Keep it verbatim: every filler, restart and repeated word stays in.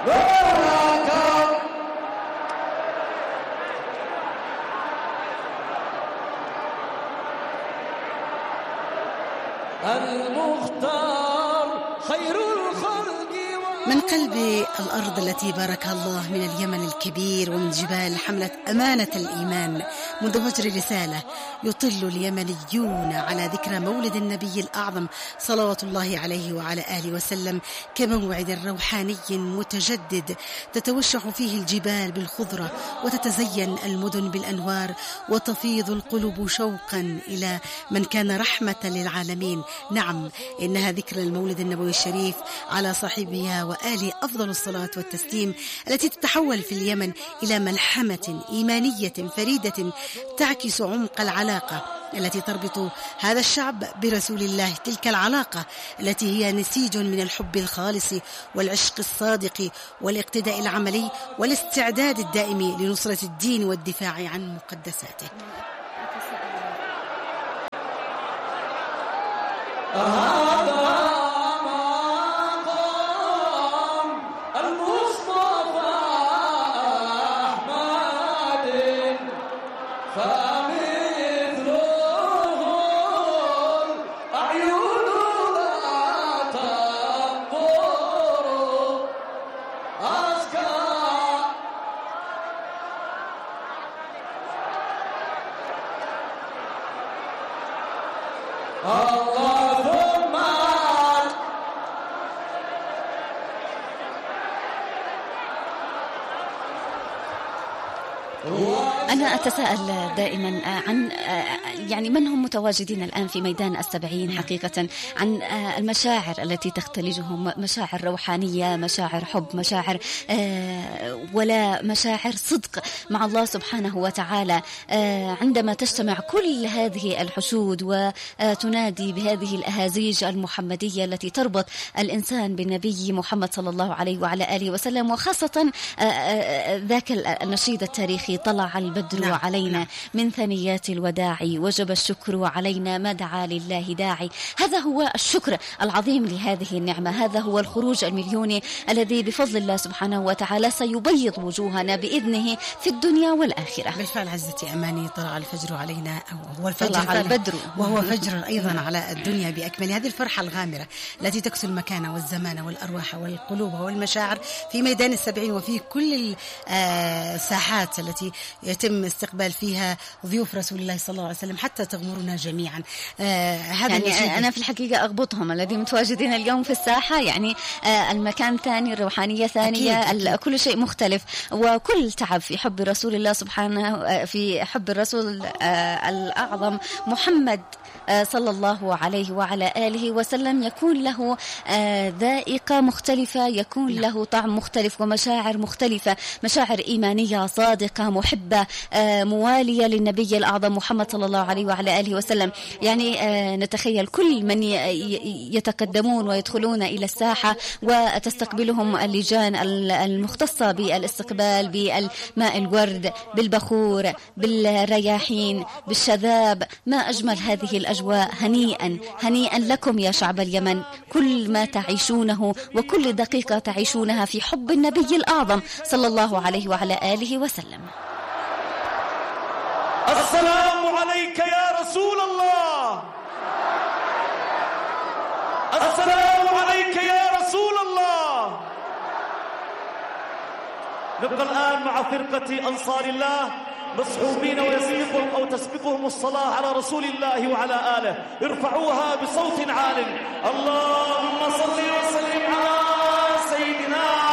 المختار خير الخلق. من قلب الأرض التي باركها الله من اليمن الكبير ومن جبال حملة أمانة الإيمان منذ فجر الرسالة يطل اليمنيون على ذكرى مولد النبي الأعظم صلوات الله عليه وعلى آله وسلم كموعد روحاني متجدد تتوشح فيه الجبال بالخضرة وتتزين المدن بالأنوار وتفيض القلوب شوقا إلى من كان رحمة للعالمين. نعم، إنها ذكرى المولد النبوي الشريف على صاحبها وآله أفضل الصلاة والتسليم التي تتحول في اليمن إلى ملحمة إيمانية فريدة تعكس عمق العلاقة التي تربط هذا الشعب برسول الله، تلك العلاقة التي هي نسيج من الحب الخالص والعشق الصادق والاقتداء العملي والاستعداد الدائم لنصرة الدين والدفاع عن مقدساته. أنا أتساءل دائما عن يعني من هم متواجدين الآن في ميدان السبعين حقيقة، عن المشاعر التي تختلجهم، مشاعر روحانية، مشاعر حب، مشاعر ولا مشاعر صدق مع الله سبحانه وتعالى. عندما تجتمع كل هذه الحشود وتنادي بهذه الأهازيج المحمدية التي تربط الإنسان بالنبي محمد صلى الله عليه وعلى آله وسلم، وخاصة ذاك النشيد التاريخي طلع البدر نعم. علينا من ثنيات الوداع وجب الشكر علينا ما دعا لله داعي. هذا هو الشكر العظيم لهذه النعمة، هذا هو الخروج المليوني الذي بفضل الله سبحانه وتعالى سيبيض وجوهنا بإذنه في الدنيا والآخرة. بالفعل عزتي أماني طلع الفجر علينا، أو هو الفجر طلع البدر وهو فجر أيضا على الدنيا بأكمل. هذه الفرحة الغامرة التي تكسو المكان والزمان والأرواح والقلوب والمشاعر في ميدان السبعين وفي كل الساحات التي يتم استقبال فيها ضيوف رسول الله صلى الله عليه وسلم حتى تغمرنا جميعا. آه هذا يعني أنا في الحقيقة أغبطهم الذي متواجدين اليوم في الساحة، يعني آه المكان ثاني، الروحانية ثانية، أكيد أكيد. كل شيء مختلف، وكل تعب في حب رسول الله سبحانه، آه في حب الرسول آه الأعظم محمد صلى الله عليه وعلى آله وسلم يكون له ذائقة مختلفة، يكون له طعم مختلف ومشاعر مختلفة، مشاعر إيمانية صادقة محبة موالية للنبي الأعظم محمد صلى الله عليه وعلى آله وسلم. يعني نتخيل كل من يتقدمون ويدخلون إلى الساحة وتستقبلهم اللجان المختصة بالاستقبال بالماء الورد، بالبخور، بالرياحين، بالشذاب. ما أجمل هذه الأجواء. هنيئا هنيئا لكم يا شعب اليمن، كل ما تعيشونه وكل دقيقة تعيشونها في حب النبي الأعظم صلى الله عليه وعلى آله وسلم. السلام عليك يا رسول الله، السلام عليك يا رسول الله. نبقى الآن مع فرقة أنصار الله مصحوبين ويسبقهم أو تسبقهم الصلاة على رسول الله وعلى آله. ارفعوها بصوت عال. اللهم صل وسلم على سيدنا